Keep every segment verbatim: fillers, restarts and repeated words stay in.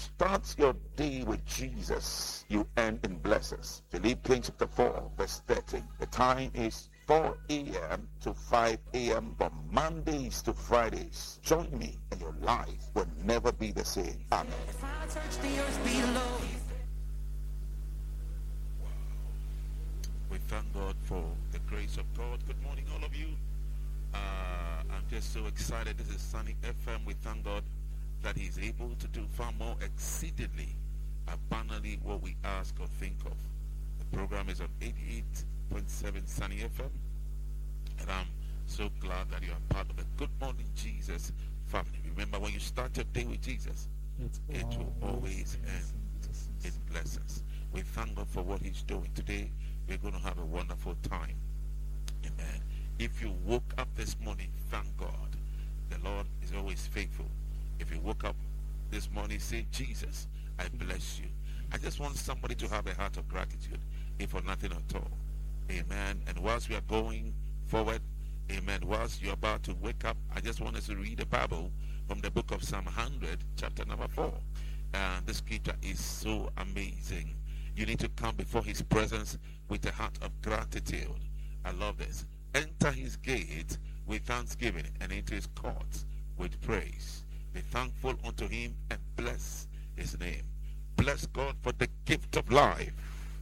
start your day with Jesus, you end in blessings. Philippians chapter four, verse thirty. The time is four a.m. to five a.m. from Mondays to Fridays. Join me and your life will never be the same. Amen. If I touch the earth below. We thank God for the grace of God. Good morning, all of you. Uh, I'm just so excited. This is Sunny F M. We thank God that He's able to do far more exceedingly, abundantly what we ask or think of. The program is on eighty-eight point seven Sunny F M, and I'm so glad that you are part of the Good Morning Jesus family. Remember, when you start your day with Jesus, it will always end in blessings. We thank God for what He's doing today. We're going to have a wonderful time. Amen. If you woke up this morning, thank God. The Lord is always faithful. If you woke up this morning, say, Jesus, I bless you. I just want somebody to have a heart of gratitude, if for nothing at all. Amen. And whilst we are going forward, amen, whilst you're about to wake up, I just want us to read the Bible from the book of Psalm one hundred, chapter number four. And the scripture is so amazing. You need to come before His presence with a heart of gratitude. I love this. Enter His gate with thanksgiving and into His courts with praise. Be thankful unto Him and bless His name. Bless God for the gift of life.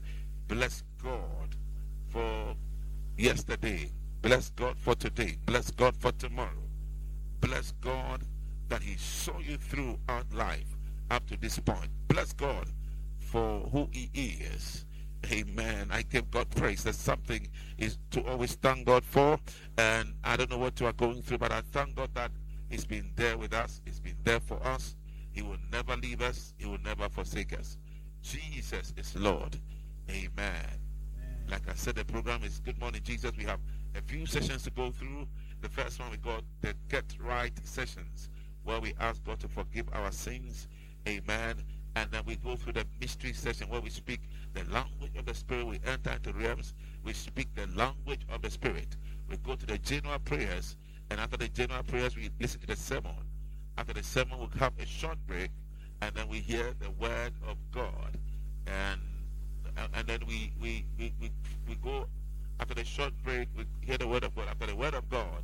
Bless God for yesterday. Bless God for today. Bless God for tomorrow. Bless God that He saw you throughout life up to this point. Bless God for who He is. Amen. I give God praise. That's something is to always thank God for. And I don't know what you are going through, but I thank God that He's been there with us. He's been there for us. He will never leave us. He will never forsake us. Jesus is Lord. Amen. Amen. Like I said, the program is Good Morning Jesus. We have a few sessions to go through. The first one we got the Get Right sessions, where we ask God to forgive our sins. Amen. And then we go through the mystery session where we speak the language of the Spirit. We enter into realms. We speak the language of the Spirit. We go to the general prayers. And after the general prayers, we listen to the sermon. After the sermon, we'll have a short break. And then we hear the word of God. And and then we, we, we, we, we go, after the short break, we hear the word of God. After the word of God,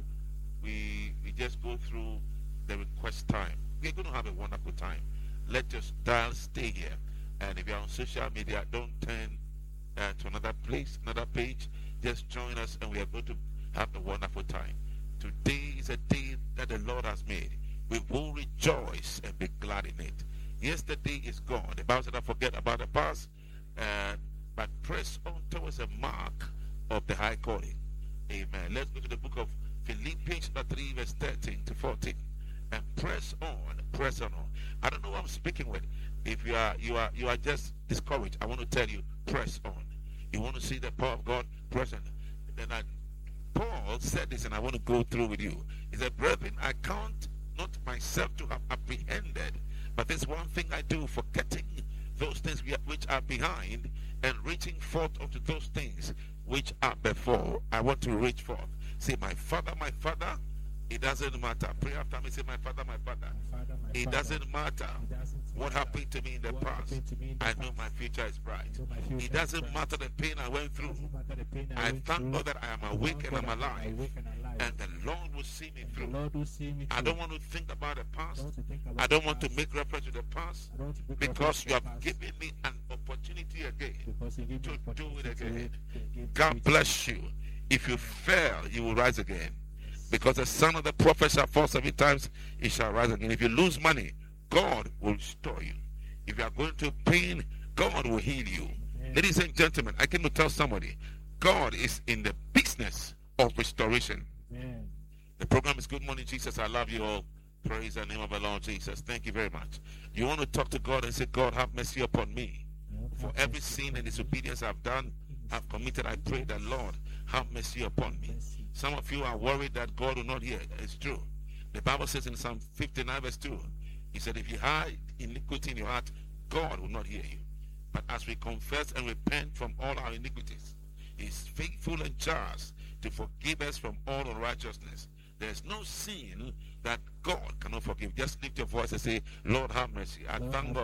we, we just go through the request time. We're going to have a wonderful time. Let your dial stay here. And if you're on social media, don't turn uh, to another place, another page. Just join us and we are going to have a wonderful time. Today is a day that the Lord has made. We will rejoice and be glad in it. Yesterday is gone. The Bible said, "I forget about the past, uh, but press on towards the mark of the high calling." Amen. Let's go to the book of Philippians three, verse thirteen to fourteen. And press on, press on. I don't know what I'm speaking with. If you are you are you are just discouraged, I want to tell you, press on. You want to see the power of God, press on. Then I, Paul said this, and I want to go through with you. He said, "Brethren, I count not myself to have apprehended, but this one thing I do, forgetting those things which are behind, and reaching forth unto those things which are before." I want to reach forth. Say, "My Father, my Father." It doesn't matter. Pray after me. Say, "My Father, my Father." My Father, my it Father. doesn't matter It doesn't what matter happened to me in the what past. happened to me in the I know past. my future is bright. I know my future It doesn't is bright. matter the pain I went through. It doesn't matter the pain I I went thank through. God that I am I awake thank and God I'm that alive. awake and alive. And the Lord will see me And through. the Lord will see me I through. don't want to think about the I past. don't want to think about I don't the want to past. make reference to the past. I don't want to make Because reference to you the have past. given me an opportunity again Because you give to me do it opportunity again. to give God it. bless you. If you fail, you will rise again. Because the son of the prophet shall fall seven times, he shall rise again. If you lose money, God will restore you. If you are going through pain, God will heal you. Amen. Ladies and gentlemen, I came to tell somebody, God is in the business of restoration. Amen. The program is Good Morning Jesus. I love you all. Praise the name of the Lord Jesus. Thank you very much. You want to talk to God and say, "God, have mercy upon me. For every sin and disobedience I've done, I've committed, I pray that, Lord, have mercy upon me." Some of you are worried that God will not hear. It's true. The Bible says in Psalm fifty-nine verse two, he said, "If you hide iniquity in your heart, God will not hear you. But as we confess and repent from all our iniquities, he is faithful and just to forgive us from all unrighteousness." There's no sin that God cannot forgive. Just lift your voice and say, "Lord, have mercy." I Lord, thank have God